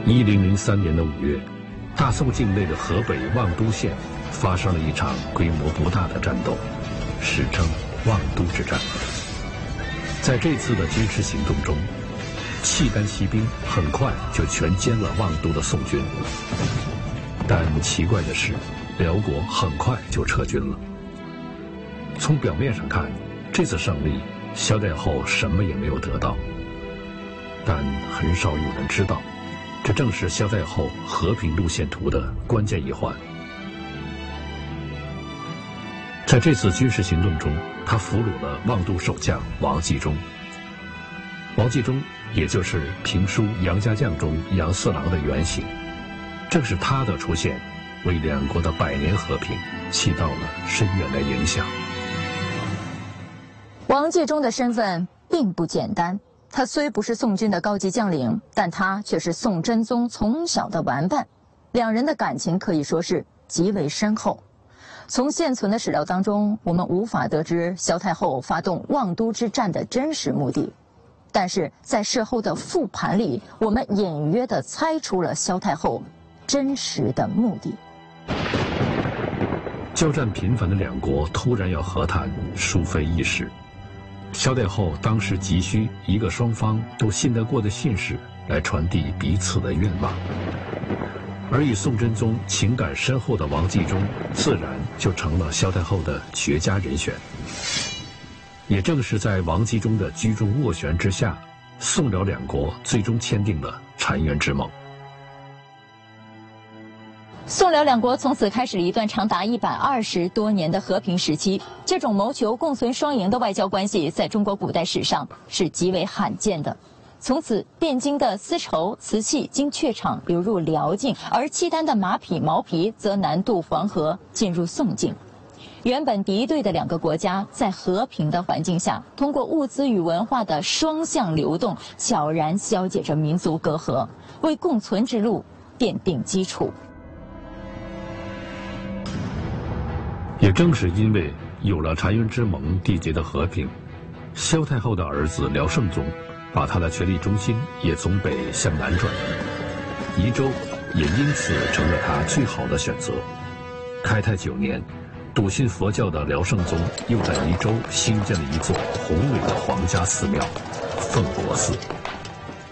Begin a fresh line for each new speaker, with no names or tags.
1003年的5月，大宋境内的河北望都县发生了一场规模不大的战斗，史称望都之战。在这次的军事行动中，契丹骑兵很快就全歼了望都的宋军。但奇怪的是，辽国很快就撤军了。从表面上看，这次胜利，萧太后什么也没有得到。但很少有人知道，这正是萧太后和平路线图的关键一环。在这次军事行动中，他俘虏了望都守将王继忠。王继忠也就是评书《杨家将》中杨四郎的原型，正是他的出现，为两国的100年和平起到了深远的影响。
王继忠的身份并不简单，他虽不是宋军的高级将领，但他却是宋真宗从小的玩伴，两人的感情可以说是极为深厚。从现存的史料当中，我们无法得知萧太后发动望都之战的真实目的，但是在事后的复盘里，我们隐约地猜出了萧太后真实的目的。
交战频繁的两国突然要和谈，殊非易事。萧太后当时急需一个双方都信得过的信使来传递彼此的愿望，而与宋真宗情感深厚的王继忠自然就成了萧太后的绝佳人选。也正是在王继忠的居中斡旋之下，宋辽两国最终签订了澶渊之盟。
宋辽两国从此开始了一段长达120多年的和平时期。这种谋求共存双赢的外交关系，在中国古代史上是极为罕见的。从此，汴京的丝绸、瓷器经榷场流入辽境，而契丹的马匹、毛皮则南渡黄河进入宋境。原本敌对的两个国家，在和平的环境下，通过物资与文化的双向流动，悄然消解着民族隔阂，为共存之路奠定基础。
也正是因为有了澶渊之盟缔结的和平，萧太后的儿子辽圣宗把他的权力中心也从北向南转移，宜州也因此成了他最好的选择。开泰9年，笃信佛教的辽圣宗又在宜州兴建了一座宏伟的皇家寺庙——奉国寺。